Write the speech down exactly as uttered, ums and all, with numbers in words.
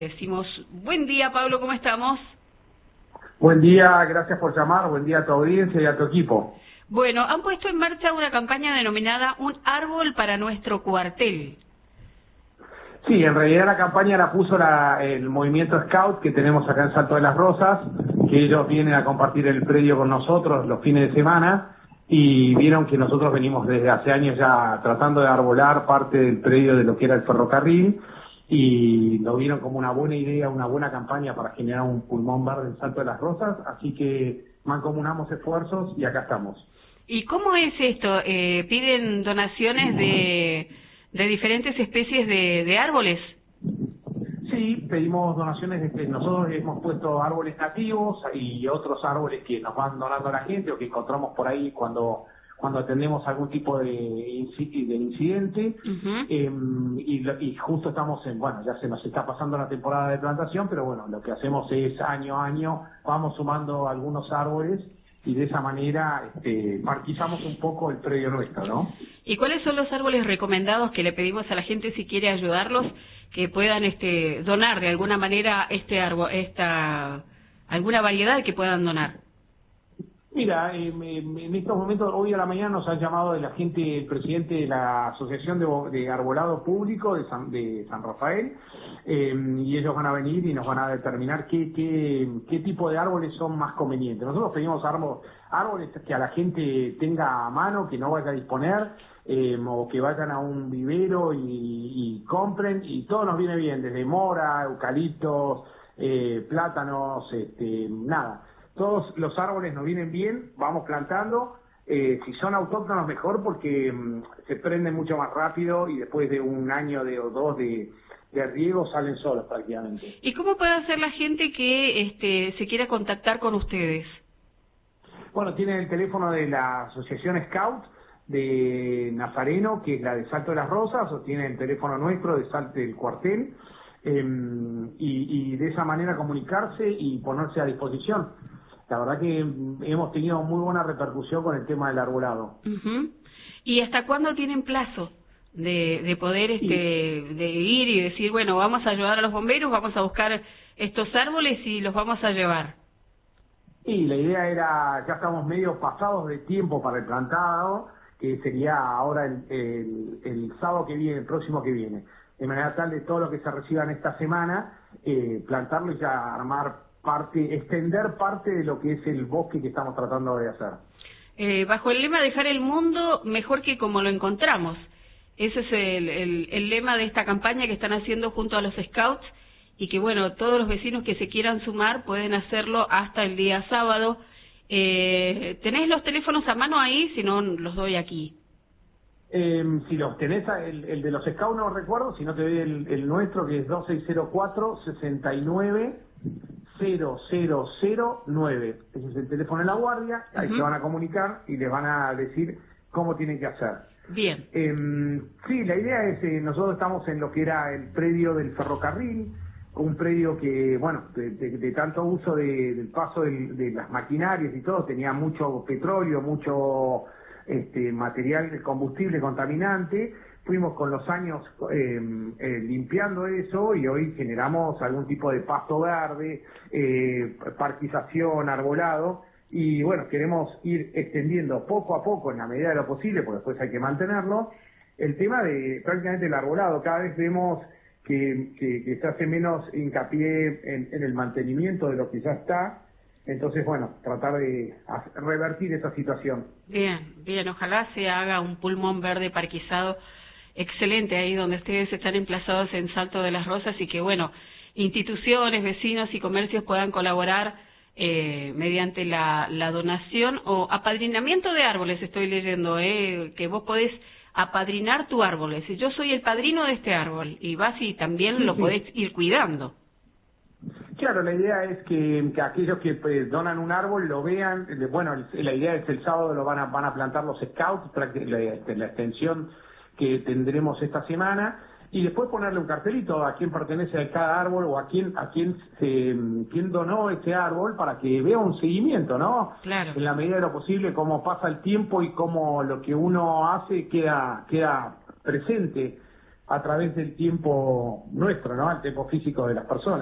Decimos, buen día Pablo, ¿cómo estamos? Buen día, gracias por llamar, buen día a tu audiencia y a tu equipo. Bueno, han puesto en marcha una campaña denominada Un Árbol para Nuestro Cuartel. Sí, en realidad la campaña la puso la, el movimiento Scout que tenemos acá en Salto de las Rosas, que ellos vienen a compartir el predio con nosotros los fines de semana y vieron que nosotros venimos desde hace años ya tratando de arbolar parte del predio de lo que era el ferrocarril y lo vieron como una buena idea, una buena campaña para generar un pulmón verde en Salto de las Rosas, así que mancomunamos esfuerzos y acá estamos. ¿Y cómo es esto? Eh, ¿Piden donaciones de, de diferentes especies de, de árboles? Sí, pedimos donaciones, de, nosotros hemos puesto árboles nativos y otros árboles que nos van donando la gente o que encontramos por ahí cuando cuando atendemos algún tipo de, inci- de incidente. Uh-huh. eh, y, lo- y justo estamos en, bueno, ya se nos está pasando la temporada de plantación, pero bueno, lo que hacemos es año a año, vamos sumando algunos árboles y de esa manera este, parquizamos un poco el predio nuestro, ¿no? ¿Y cuáles son los árboles recomendados que le pedimos a la gente si quiere ayudarlos, que puedan este, donar de alguna manera este árbol, esta, alguna variedad que puedan donar? Mira, eh, en estos momentos, hoy a la mañana nos ha llamado de la gente, el presidente de la Asociación de, Bo- de Arbolado Público de San, de San Rafael, eh, y ellos van a venir y nos van a determinar qué, qué, qué tipo de árboles son más convenientes. Nosotros pedimos árboles, árboles que a la gente tenga a mano, que no vaya a disponer, eh, o que vayan a un vivero y, y compren, y todo nos viene bien, desde mora, eucaliptos, eh, plátanos, este, nada. Todos los árboles nos vienen bien, vamos plantando, eh, si son autóctonos mejor porque mmm, se prenden mucho más rápido y después de un año de, o dos de, de riego salen solos prácticamente. ¿Y cómo puede hacer la gente que este, se quiera contactar con ustedes? Bueno, tienen el teléfono de la Asociación Scout de Nazareno, que es la de Salto de las Rosas, o tienen el teléfono nuestro de Salto del Cuartel, eh, y, y de esa manera comunicarse y ponerse a disposición. La verdad que hemos tenido muy buena repercusión con el tema del arbolado. Uh-huh. ¿Y hasta cuándo tienen plazo de, de poder este, Y, de ir y decir, bueno, vamos a ayudar a los bomberos, vamos a buscar estos árboles y los vamos a llevar? y la idea era, ya estamos medio pasados de tiempo para el plantado, que sería ahora el, el, el sábado que viene, el próximo que viene. De manera tal de todo lo que se reciban esta semana, eh, plantarlo y ya armar parte, extender parte de lo que es el bosque que estamos tratando de hacer. Eh, bajo el lema dejar el mundo mejor que como lo encontramos. Ese es el, el, el lema de esta campaña que están haciendo junto a los Scouts y que, bueno, todos los vecinos que se quieran sumar pueden hacerlo hasta el día sábado. Eh, ¿Tenés los teléfonos a mano ahí? Si no, los doy aquí. Eh, si los tenés, el, el de los Scouts no recuerdo, si no te doy el, el nuestro, que es dos seis cero cuatro, seis nueve cero cero cero nueve. Ese es el teléfono de la guardia, ahí Uh-huh. se van a comunicar y les van a decir cómo tienen que hacer. Bien. Eh, sí, la idea es, eh, nosotros estamos en lo que era el predio del ferrocarril, un predio que, bueno, de, de, de tanto uso de, del paso del, de las maquinarias y todo, tenía mucho petróleo, mucho este material, combustible contaminante. Fuimos con los años eh, eh, limpiando eso y hoy generamos algún tipo de pasto verde, eh, parquización, arbolado, y bueno, queremos ir extendiendo poco a poco en la medida de lo posible, porque después hay que mantenerlo, el tema de prácticamente el arbolado. Cada vez vemos que, que, que se hace menos hincapié en, en el mantenimiento de lo que ya está. Entonces, bueno, tratar de hacer, revertir esa situación. Bien, bien, ojalá se haga un pulmón verde parquizado excelente ahí donde ustedes están emplazados en Salto de las Rosas y que, bueno, instituciones, vecinos y comercios puedan colaborar eh, mediante la, la donación o apadrinamiento de árboles. Estoy leyendo eh, que vos podés apadrinar tu árbol, es decir, yo soy el padrino de este árbol y vas y también Sí, lo sí. podés ir cuidando. Claro, la idea es que, que aquellos que pues, donan un árbol lo vean. eh, Bueno, el- la idea es el sábado lo van a, van a plantar los scouts, prácti- la, la extensión que tendremos esta semana, y después ponerle un cartelito a quién pertenece a cada árbol o a quién a quién se, quién donó ese árbol para que vea un seguimiento, ¿no? Claro. En la medida de lo posible, cómo pasa el tiempo y cómo lo que uno hace queda queda presente a través del tiempo nuestro, ¿no? El tiempo físico de las personas.